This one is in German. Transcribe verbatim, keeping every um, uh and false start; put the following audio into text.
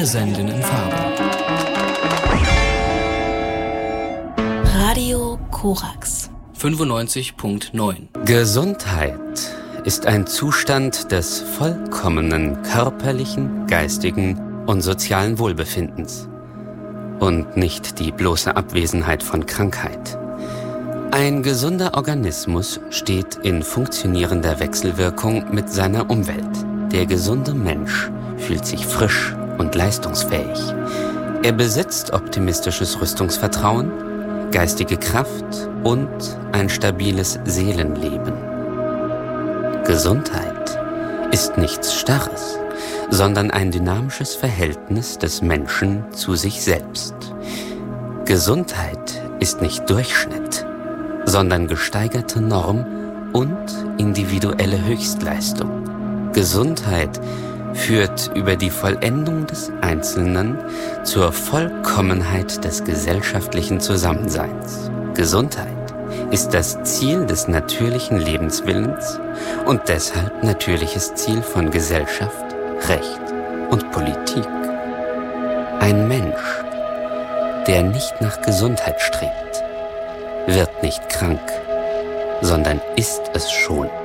Wir senden in Farbe. Radio Korax fünfundneunzig Komma neun. Gesundheit ist ein Zustand des vollkommenen körperlichen, geistigen und sozialen Wohlbefindens und nicht die bloße Abwesenheit von Krankheit. Ein gesunder Organismus steht in funktionierender Wechselwirkung mit seiner Umwelt. Der gesunde Mensch fühlt sich frisch und leistungsfähig. Er besitzt optimistisches Rüstungsvertrauen, geistige Kraft und ein stabiles Seelenleben. Gesundheit ist nichts Starres, sondern ein dynamisches Verhältnis des Menschen zu sich selbst. Gesundheit ist nicht Durchschnitt, sondern gesteigerte Norm und individuelle Höchstleistung. Gesundheit führt über die Vollendung des Einzelnen zur Vollkommenheit des gesellschaftlichen Zusammenseins. Gesundheit ist das Ziel des natürlichen Lebenswillens und deshalb natürliches Ziel von Gesellschaft, Recht und Politik. Ein Mensch, der nicht nach Gesundheit strebt, wird nicht krank, sondern ist es schon.